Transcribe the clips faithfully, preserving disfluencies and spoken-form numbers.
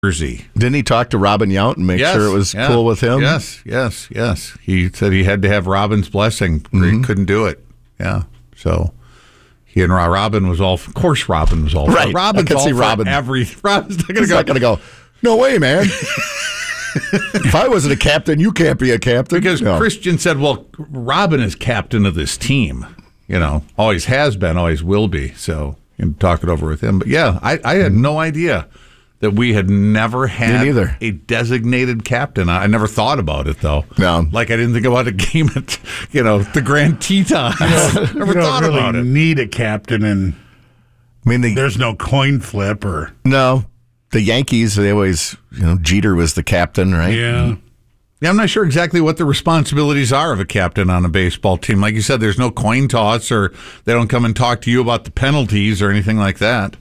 jersey. Didn't he talk to Robin Yount and make yes, sure it was yeah. cool with him? Yes, yes, yes. He said he had to have Robin's blessing. Mm-hmm. He couldn't do it. Yeah, so he and Robin was all. Of course, Robin was all. Right. For, Robin's I can all see for Robin. Every Robin's not going to He's go. not going to go. No way, man. If I wasn't a captain, you can't be a captain. Because no. Christian said, "Well, Robin is captain of this team. You know, always has been, always will be." So you can talk it over with him. But yeah, I, I had no idea that we had never had neither. a designated captain. I, I never thought about it, though. No. Like I didn't think about a game at, you know, the Grand Tetons. Never you don't thought really about it. need a captain, and I mean, the, there's no coin flip or no, the Yankees, they always, you know, Jeter was the captain, right? yeah. Yeah, I'm not sure exactly what the responsibilities are of a captain on a baseball team. Like you said, there's no coin toss, or they don't come and talk to you about the penalties or anything like that.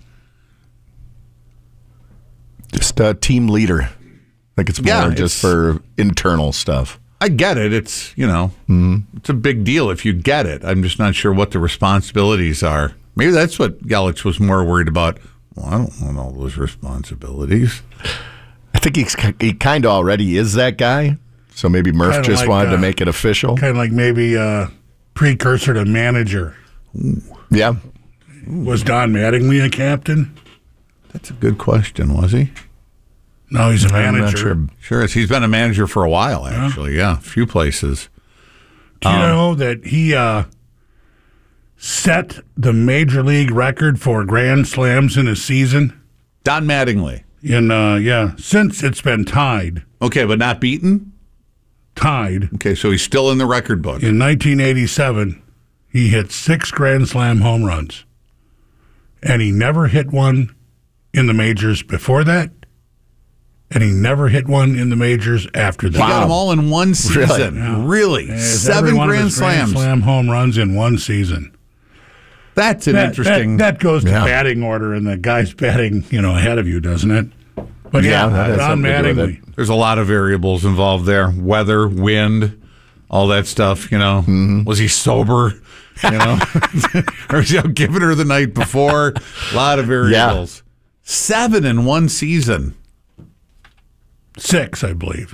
Just a team leader. I think it's more Yeah, just it's- for internal stuff. I get it. It's, you know, mm-hmm. it's a big deal if you get it. I'm just not sure what the responsibilities are. Maybe that's what Yelich was more worried about. Well, I don't want all those responsibilities. I think he's, he kind of already is that guy. So maybe Murph Kinda just like, wanted uh, to make it official. Kind of like maybe a precursor to manager. Yeah. Was Don Mattingly a captain? That's a good question, was he? No, he's a I'm manager. not sure. Sure is. He's been a manager for a while, actually. Yeah, a few places. Do you Um, know that he uh, set the major league record for grand slams in a season? Don Mattingly. In uh, yeah, since it's been tied, Okay, but not beaten? tied Okay, so he's still in the record book. in nineteen eighty-seven. He hit six grand slam home runs, and he never hit one in the majors before that, and he never hit one in the majors after that. He got them all in one season. Yeah. Really? It's Seven every one of grand his grand slams. slam home runs in one season. That's an That, interesting... that, that goes to Yeah. batting order, and the guy's batting, you know, ahead of you, doesn't it? But Yeah, yeah, that has Don something to do with Mattingly. There's a lot of variables involved there. Weather, wind, all that stuff, you know. Mm-hmm. Was he sober? You know? Or was he out giving her the night before? A lot of variables. Seven in one season. Six, I believe.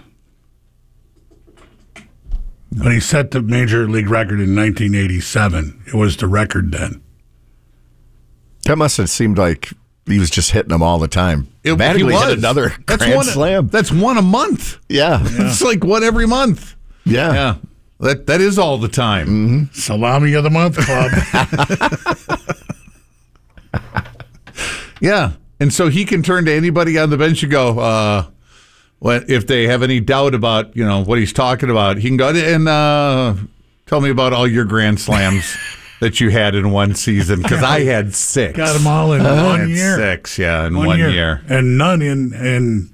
But he set the major league record in nineteen eighty-seven. It was the record then. That must have seemed like he was just hitting them all the time. It, he Mattingly was. hit another That's grand one, slam. That's one a month. Yeah. It's like one every month. Yeah. Yeah. That That is all the time. Mm-hmm. Salami of the Month Club. Yeah. And so he can turn to anybody on the bench and go, uh, what, if they have any doubt about, you know, what he's talking about, he can go and uh, tell me about all your grand slams that you had in one season, because I had six. Got them all in I one had year. Six, yeah, in one, year. And none in, in,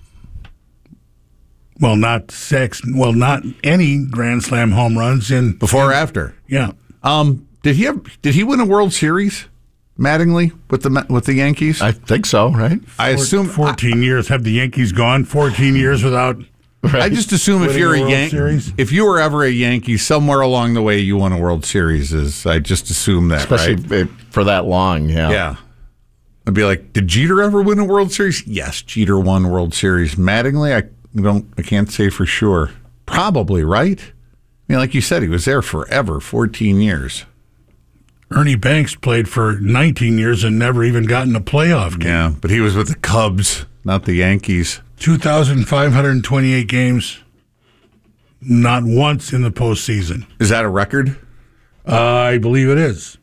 well, not six, well, not any Grand Slam home runs in. Before or after? Yeah. Um, did he have, did he win a World Series, Mattingly, with the with the Yankees? I think so, right? I assume fourteen years. Have the Yankees gone fourteen years without? I just assume if Winning you're a a World Yankee, Series? if you were ever a Yankee, somewhere along the way you won a World Series. Is I just assume that, Especially right? for that long, yeah. Yeah. I'd be like, did Jeter ever win a World Series? Yes, Jeter won World Series. Mattingly, I don't, I can't say for sure. Probably, right? I mean, like you said, he was there forever, fourteen years. Ernie Banks played for nineteen years and never even got in a playoff game. Yeah, but he was with the Cubs, not the Yankees. two thousand five hundred twenty-eight games, not once in the postseason. Is that a record? Uh, I believe it is.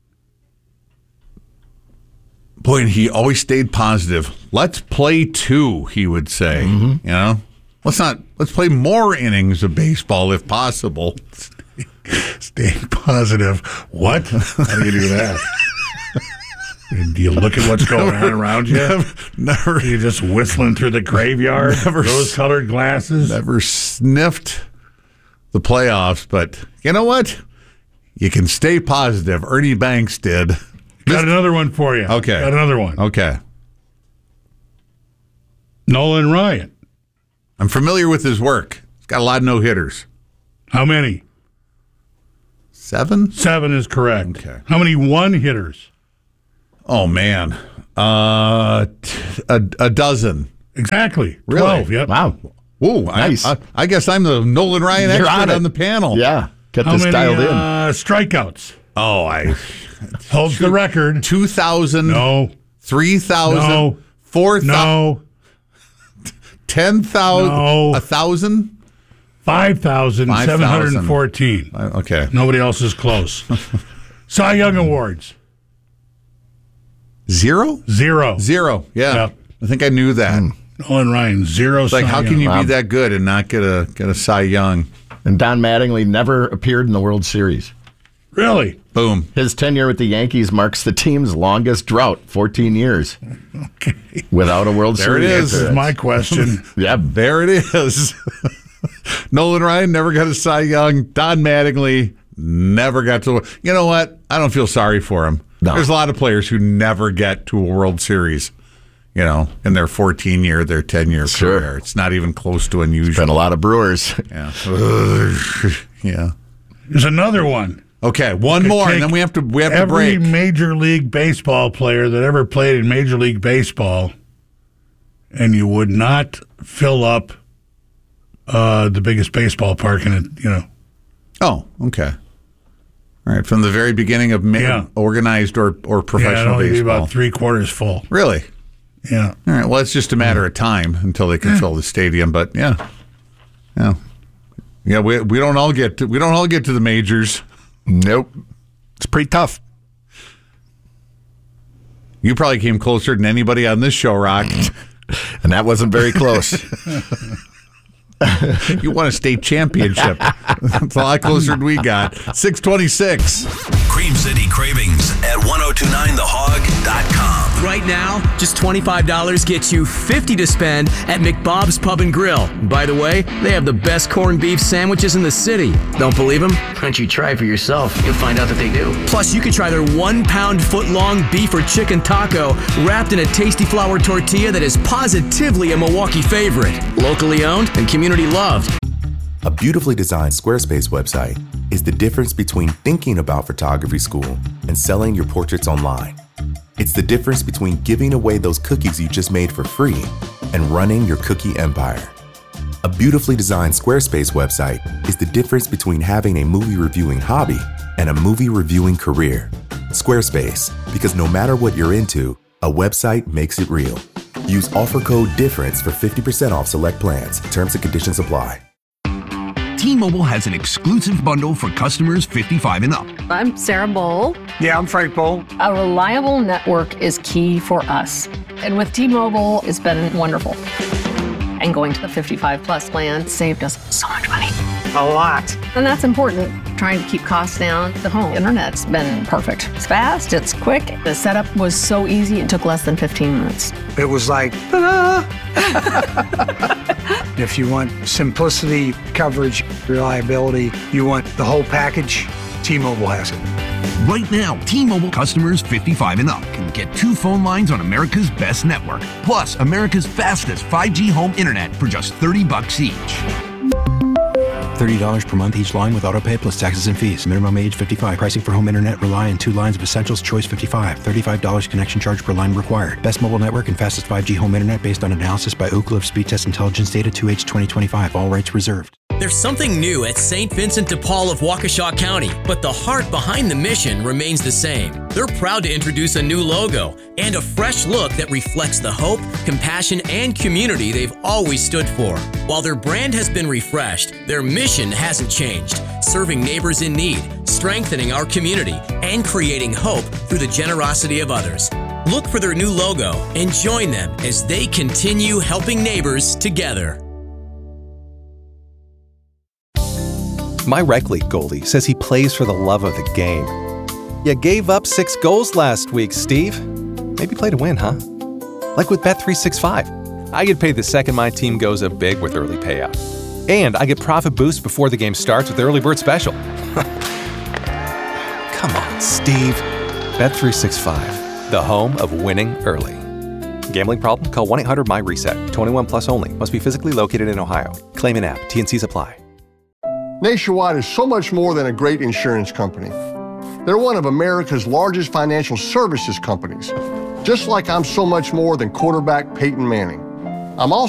Boy, and he always stayed positive. Let's play two, he would say. Mm-hmm. You know, let's not. Let's play more innings of baseball if possible. Staying positive. What? How do you do that? Do you look at what's going on around you? Never, never, You're just whistling through the graveyard. Never- Rose-colored glasses. never sniffed the playoffs. But you know what? You can stay positive. Ernie Banks did. Got another one for you. Okay. Got another one. Okay, Nolan Ryan. I'm familiar with his work. He's got a lot of no hitters. How many? Seven? Seven is correct. Okay. How many one hitters? Oh man, uh, t- a, a dozen. Exactly. Really? twelve, yep. Wow. Ooh, Nice. I, I, I guess I'm the Nolan Ryan You're expert on on, it. the panel. Yeah. Got How this many dialed in. uh, strikeouts? Oh, I Holds the record. two thousand, No. three thousand, No. four thousand, No. ten thousand, No. one thousand. five thousand seven hundred fourteen. Okay. Nobody else is close. Cy Young Awards. Zero? Zero. Zero. Yeah. Yep. I think I knew that. Nolan Ryan, zero. It's like, Cy how can Young. you Wow. be that good and not get a get a Cy Young? And Don Mattingly never appeared in the World Series. Really? Boom. His tenure with the Yankees marks the team's longest drought, fourteen years, Okay. without a World There it Series. is. This is my question. Yeah, There it is. Nolan Ryan never got a Cy Young. Don Mattingly never got to. You know what? I don't feel sorry for him. No. There's a lot of players who never get to a World Series, you know, in their fourteen year, their ten year Sure. career. It's not even close to unusual. been a lot of Brewers. Yeah. Yeah. There's another one. Okay, one more, and Take then we have to we have to Every break. Major League Baseball player that ever played in Major League Baseball, and you would not fill up uh, the biggest baseball park in it, you know. Oh, okay. All right, from the very beginning of ma- Yeah. organized or, or Yeah, professional it'd only be baseball. about three quarters full. Really? Yeah. All right. Well, it's just a matter of time until they control the stadium. But yeah, yeah, yeah. We we don't all get to, we don't all get to the majors. Nope. It's pretty tough. You probably came closer than anybody on this show, Rock. And that wasn't very close. You won a state championship. That's a lot closer than we got. Six twenty six. Cream City Cravings at ten twenty-nine the hog dot com. Right now, just twenty-five dollars gets you fifty dollars to spend at McBob's Pub and Grill. By the way, they have the best corned beef sandwiches in the city. Don't believe them? Why don't you try for yourself? You'll find out that they do. Plus, you can try their one-pound foot-long beef or chicken taco wrapped in a tasty flour tortilla that is positively a Milwaukee favorite. Locally owned and community loved. A beautifully designed Squarespace website is the difference between thinking about photography school and selling your portraits online. It's the difference between giving away those cookies you just made for free and running your cookie empire. A beautifully designed Squarespace website is the difference between having a movie reviewing hobby and a movie reviewing career. Squarespace, because no matter what you're into, a website makes it real. Use offer code DIFFERENCE for fifty percent off select plans. Terms and conditions apply. T-Mobile has an exclusive bundle for customers fifty-five and up. I'm Sarah Bowl. Yeah, I'm Frank Bowl. A reliable network is key for us. And with T-Mobile, it's been wonderful. And going to the fifty-five plus plan saved us so much money. A lot. And that's important, trying to keep costs down. The home internet's been perfect. It's fast, it's quick. The setup was so easy, it took less than fifteen minutes. It was like, ta-da! If you want simplicity, coverage, reliability, you want the whole package, T-Mobile has it. Right now, T-Mobile customers fifty-five and up can get two phone lines on America's best network, plus America's fastest five G home internet for just thirty bucks each. thirty dollars per month each line with autopay plus taxes and fees. Minimum age fifty-five. Pricing for home internet rely on two lines of Essentials Choice fifty-five. thirty-five dollars connection charge per line required. Best mobile network and fastest five G home internet based on analysis by Ookla of Speed Test Intelligence Data two H twenty twenty-five. All rights reserved. There's something new at Saint Vincent de Paul of Waukesha County, but the heart behind the mission remains the same. They're proud to introduce a new logo and a fresh look that reflects the hope, compassion, and community they've always stood for. While their brand has been refreshed, their mission hasn't changed, serving neighbors in need, strengthening our community, and creating hope through the generosity of others. Look for their new logo and join them as they continue helping neighbors together. My rec league goalie says he plays for the love of the game. You gave up six goals last week, Steve. Maybe play to win, huh? Like with Bet three sixty-five. I get paid the second my team goes up big with early payout. And I get profit boost before the game starts with the early bird special. Come on, Steve. Bet three sixty-five, the home of winning early. Gambling problem? Call one eight hundred M Y reset. twenty-one plus only. Must be physically located in Ohio. Claim in app. T and Cs apply. Nationwide is so much more than a great insurance company. They're one of America's largest financial services companies, just like I'm so much more than quarterback Peyton Manning. I'm also